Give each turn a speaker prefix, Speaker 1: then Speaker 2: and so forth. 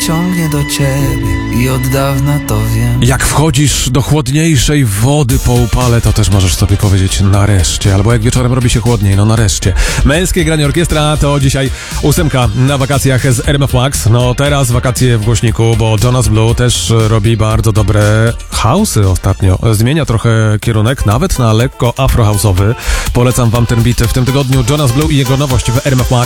Speaker 1: ciągnie do ciebie i od dawna to wiem.
Speaker 2: Jak wchodzisz do chłodniejszej wody po upale, to też możesz sobie powiedzieć nareszcie. Albo jak wieczorem robi się chłodniej, no nareszcie. Męskie granie orkiestra to dzisiaj 8 na wakacjach z RMF Max. No teraz wakacje w głośniku, bo Jonas Blue też robi bardzo dobre house'y ostatnio. Zmienia trochę kierunek, nawet na lekko afro-house'owy. Polecam wam ten beat w tym tygodniu. Jonas Blue i jego nowość w RMF Max.